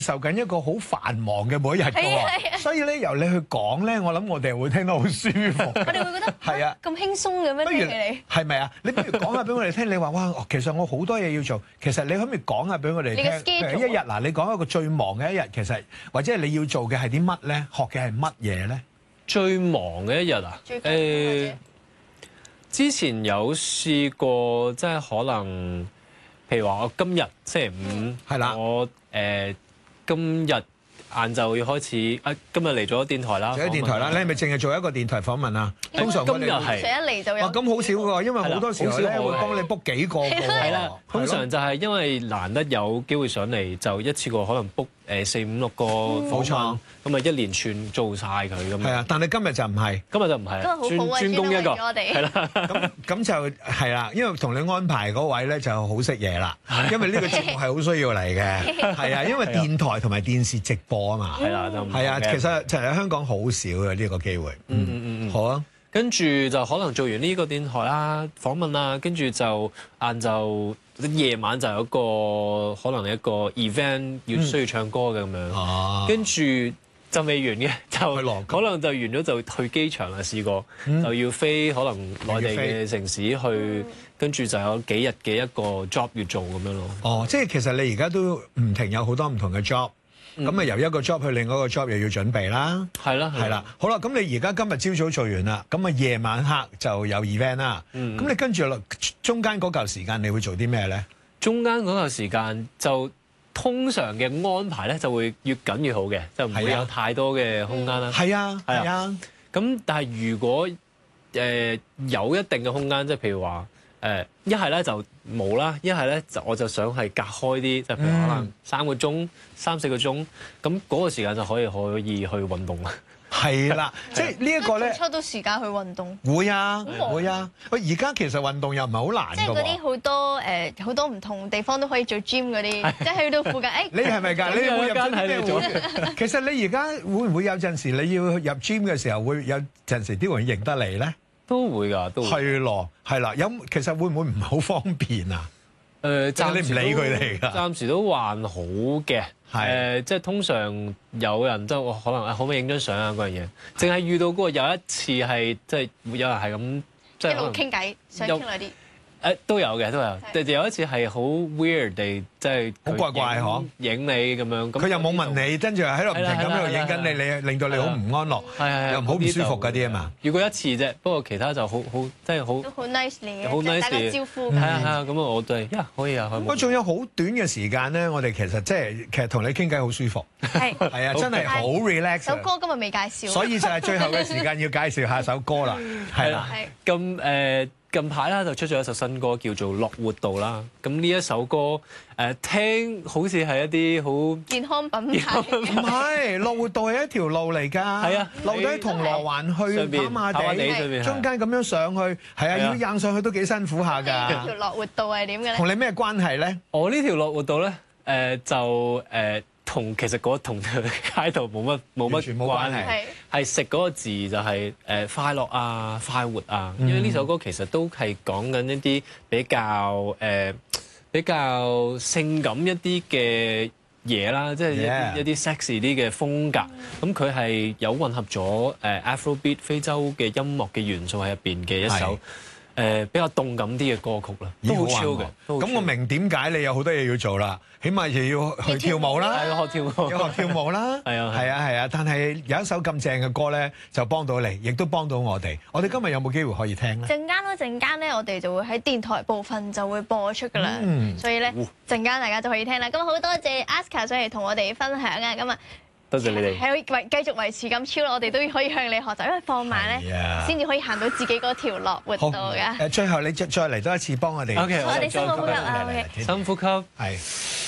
受緊一個好繁忙嘅每一日嘅喎，所以咧由你去講咧，我諗我哋會聽得好舒服。 我哋會覺得係啊， 咁輕鬆嘅咩？ 不如你係咪啊？你不如講下俾我哋聽，你話哇，其實我好多嘢要做，其實你可唔可以講下俾我哋聽？譬如一日嗱，你講一個最忙嘅一日，其實或者係你要做嘅係啲乜咧？學嘅係乜嘢咧？ 最忙嘅一日啊？之前有試過，即係可能，譬如話我今日星期五， 係啦， 我今日晏晝要開始今日嚟咗電台啦。 做咗電台啦，你係咪淨係做一個電台訪問啊？通常今日係一嚟就有。 哇，咁好少喎，因為好多時候咧會幫你 book 幾個嘅喎。 係啦，通常就係因為難得有機會上嚟，就一次過可能 book 4、5、6個訪問，咁啊一連串做晒佢咁。 係啊，但係今日就唔係。 今日就唔係，專攻一個。係啦， 咁就係啦，因為同你安排嗰位咧就好識嘢啦，因為呢個節目係好需要嚟嘅。係啊，因為電台同埋電視直播啊嘛。 係啦， 係啊，其實就喺香港好少嘅呢個機會。好啊。 跟住就可能做完呢個電台啦、訪問啦，跟住就晏晝夜晚就有一個可能一個 event 需要唱歌嘅咁樣。跟住就未完嘅，就可能就完咗就去機場啦，試過就要飛可能內地嘅城市去，跟住就有幾日嘅一個 job 要做咁樣咯。 哦，即係其實你而家都唔停有好多唔同嘅 job。咁啊，由一個 job 去另外一個 job 又要準備啦， 係啦， 係啦，好啦，咁你而家今日朝早做完啦，咁啊夜晚黑就有 event 啦，咁你跟住落中間嗰嚿時間，你會做啲咩咧？ 中間嗰嚿時間就通常嘅安排咧就會越緊越好嘅，就唔會有太多嘅空間啦。 係啊，係啊。 咁但係如果有一定嘅空間，即係譬如話一係咧就冇啦，一係咧就我就想係隔開啲，就譬如可能3個鐘、3、4個鐘，咁嗰個時間就可以去運動啦。 係啦，即係呢一個咧， 抽到時間去運動。 會啊，會啊。喂，而家其實運動又唔係好難㗎喎。 即係嗰啲好多唔同地方都可以做 gym 嗰啲，即係去到附近。 你係咪㗎？你有冇入咗喺咩會？其實你而家會唔會有陣時你要入 gym 嘅時候，會有陣時啲人認得你咧？ 都會㗎，都會。 係咯，係啦。其實會唔會唔係好方便啊？ 暫時你唔理佢哋㗎。 暫時都還好嘅。即係通常有人即係可能可唔可以影張相啊嗰樣嘢，淨係遇到過有一次係即係有人係咁即係一路傾偈，想傾耐啲。 都有嘅，都有。有一次係好 weird 地，即係好怪怪嗬， 影你咁樣。 佢又冇問你，跟住喺度唔停咁喺度影緊你，你令到你好唔安樂，又好唔舒服嗰啲啊嘛。 遇過一次啫，不過其他就好即係好。 都好 nice 嘅， 好 nice 打個招呼。 係啊，咁我都係可以啊。 我仲有好短嘅時間咧，我哋其實同你傾偈好舒服。係啊，真係好 relax。 首歌今日未介紹。 所以就係最後嘅時間要介紹下首歌啦。係啦。 咁近排啦就出咗一首新歌叫做《樂活道》啦，咁呢一首歌聽好似係一啲好健康品牌， 唔係樂活道係一條路嚟㗎，係啊，路喺銅鑼灣去跑馬地，中間咁樣上去，係啊，要硬上去都幾辛苦下㗎。 呢條樂活道係點嘅咧？ 同你咩關係咧？ 我呢條樂活道咧就同其實同街道冇乜關係，係食嗰個字就係快樂啊、快活啊，因為呢首歌其實都係講緊一啲比較性感一啲嘅嘢啦，即係一啲 sexy 啲嘅風格。咁佢係有混合咗Afrobeat 非洲嘅音樂嘅元素喺入邊嘅一首。比較動感啲嘅歌曲啦，都好 chill 嘅。 咁我明點解你有好多嘢要做啦，起碼又要去跳舞啦， 係學跳舞， 要學跳舞啦，係啊。但係有一首咁正嘅歌咧，就幫到你，亦都幫到我哋。我哋今日有冇機會可以聽咧？ 陣間咧，我哋就會喺電台部分就會播出噶啦。所以咧，陣間大家就可以聽啦。咁好多謝 Aska 上嚟同我哋分享啊！咁啊。 多謝你哋， 係繼續維持咁超咯，我哋都可以向你學習，因為放慢咧，先至可以行到自己嗰條樂活道㗎。 最後你再嚟多一次幫我哋。 我哋深呼吸啊， 深呼吸， 係。